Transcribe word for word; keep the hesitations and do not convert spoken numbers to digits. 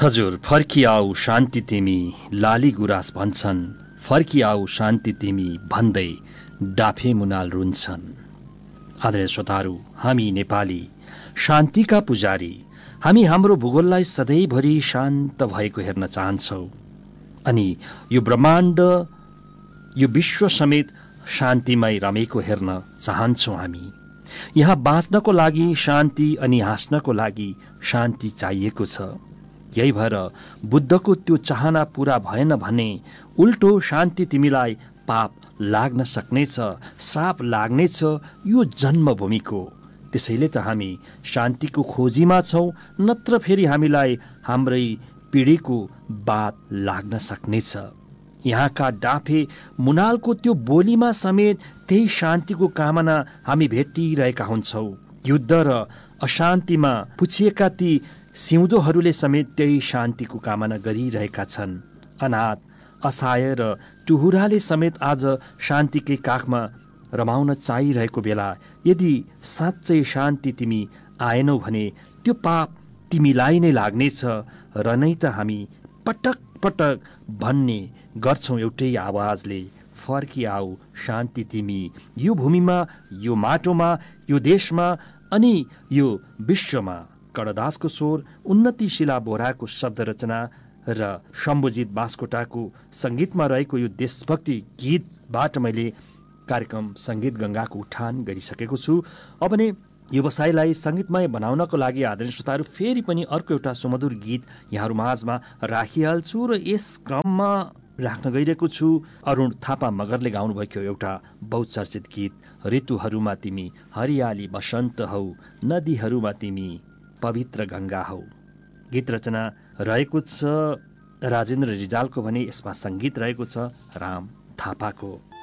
हजुर फर्किआऊ शान्ति तिमी लाली गुराँस भन्छन्, फर्किआऊ शान्ति तिमी भन्दै डाफे मुनाल रुन्छन्। आदरणीय श्रोताहरू, हामी नेपाली शान्तिका पुजारी, हामी हाम्रो भूगोललाई सधैँभरि शान्त भएको हेर्न चाहन्छौँ अनि यो ब्रह्माण्ड यो विश्व समेत शान्तिमय रमेको हेर्न चाहन्छौँ। हामी यहाँ बाँच्नको लागि शान्ति अनि हाँस्नको लागि शान्ति चाहिएको छ। यही भएर बुद्धको त्यो चाहना पूरा भएन भने उल्टो शान्ति तिमीलाई पाप लाग्न सक्नेछ, श्राप लाग्नेछ यो जन्मभूमिको। त्यसैले त हामी शान्तिको खोजीमा छौँ, नत्र फेरि हामीलाई हाम्रै पिँढीको बात लाग्न सक्नेछ। यहाँका डाँफे मुनालको त्यो बोलीमा समेत त्यही शान्तिको कामना हामी भेटिरहेका हुन्छौँ। युद्ध र अशान्तिमा पुछिएका ती सिउँदोहरूले समेत त्यही शान्तिको कामना गरिरहेका छन्। अनाथ, असहाय र टुहुराले समेत आज शान्तिकै काखमा रमाउन चाहिरहेको बेला यदि साँच्चै शान्ति तिमी आएनौ भने त्यो पाप तिमीलाई नै लाग्नेछ र नै त हामी पटक पटक भन्ने गर्छौँ एउटै आवाजले, फर्किआऊ शान्ति तिमी यो भूमिमा, यो माटोमा, यो देशमा अनि यो विश्वमा। कणदासको स्वर, उन्नति शिला बोहराको शब्द रचना र शम्भुजित बाँसकोटाको सङ्गीतमा रहेको यो देशभक्ति गीतबाट मैले कार्यक्रम सङ्गीत गङ्गाको उठान गरिसकेको छु। अब नै व्यवसायलाई सङ्गीतमय बनाउनको लागि आदरणीय श्रोताहरू फेरि पनि अर्को एउटा सुमधुर गीत यहाँहरू माझमा राखिहाल्छु र यस क्रममा राख्न गइरहेको छु अरुण थापा मगरले गाउनुभएको एउटा बहुचर्चित गीत, ऋतुहरूमा तिमी हरियाली बसन्त हौ, नदीहरूमा तिमी पवित्र गङ्गा हौ। गीत रचना रहेको छ राजेन्द्र रिजालको भने यसमा सङ्गीत रहेको छ राम थापाको।